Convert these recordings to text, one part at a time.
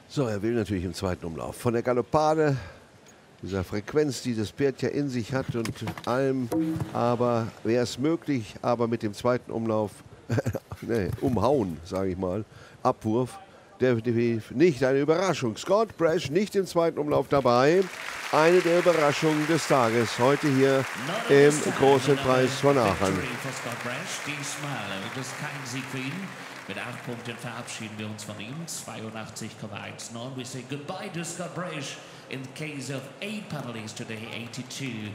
So, er will natürlich im zweiten Umlauf. Von der Galoppade, dieser Frequenz, die das Pferd ja in sich hat und allem, aber wäre es möglich, aber mit dem zweiten Umlauf, nee, umhauen, sage ich mal, Abwurf, definitiv nicht eine Überraschung. Scott Brash nicht im zweiten Umlauf dabei. Eine der Überraschungen des Tages heute hier im Großen Preis von Aachen. Mit 8 Punkten verabschieden wir uns von ihm. 82,19. We say goodbye to Scott Brash. In the case of 8 penalties today, 82,19.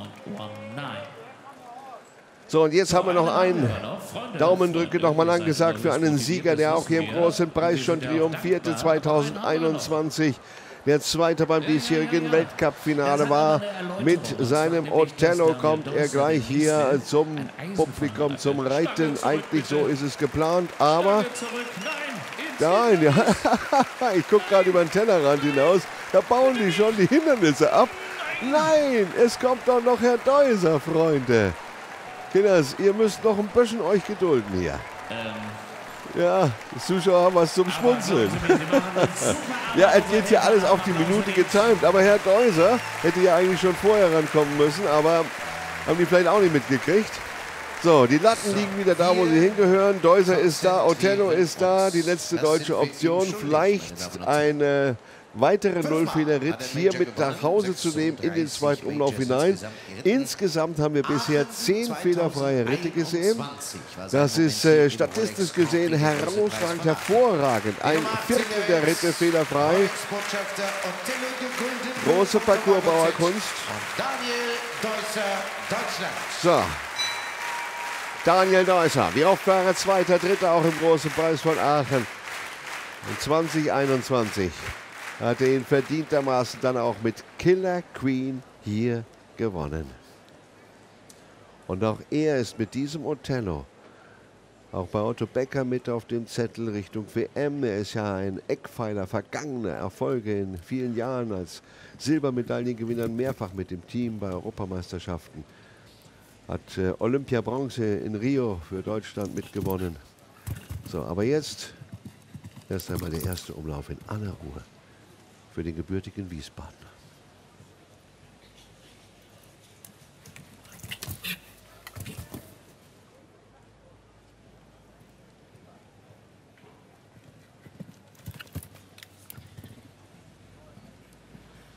So, und jetzt haben wir noch einen Daumendrücke nochmal angesagt für einen Sieger, der auch hier im Großen Preis schon triumphierte 2021. Der Zweite beim diesjährigen Weltcup-Finale war. Mit seinem Othello kommt er gleich hier zum Publikum, zum Reiten. Eigentlich so ist es geplant, aber nein, ja, ich gucke gerade über den Tellerrand hinaus. Da bauen die schon die Hindernisse ab. Nein, es kommt doch noch Herr Deuser, Freunde. Kinders, ihr müsst noch ein bisschen euch gedulden hier. Ja, die Zuschauer haben was zum Schmunzeln. Ja, es geht hier alles auf die Minute getimt. Aber Herr Deuser hätte ja eigentlich schon vorher rankommen müssen, aber haben die vielleicht auch nicht mitgekriegt. So, die Latten liegen wieder da, wo sie hingehören. Deuser ist da, Othello ist da, die letzte deutsche Option. Vielleicht eine weitere Nullfehler-Ritt hier mit nach Hause zu nehmen in den zweiten Umlauf hinein. Insgesamt haben wir bisher 10 fehlerfreie Ritte gesehen. Das ist statistisch gesehen herausragend, hervorragend. Ein Viertel der Ritte fehlerfrei. Große Parcoursbauerkunst. So. Daniel Deusser, wie oft war er Zweiter, Dritter auch im Großen Preis von Aachen. Und 2021 hat er ihn verdientermaßen dann auch mit Killer Queen hier gewonnen. Und auch er ist mit diesem Othello, auch bei Otto Becker mit auf dem Zettel Richtung WM. Er ist ja ein Eckpfeiler vergangener Erfolge in vielen Jahren als Silbermedaillengewinner, mehrfach mit dem Team bei Europameisterschaften. Hat Olympia-Bronze in Rio für Deutschland mitgewonnen. So, aber jetzt erst einmal der erste Umlauf in aller Ruhe für den gebürtigen Wiesbadener.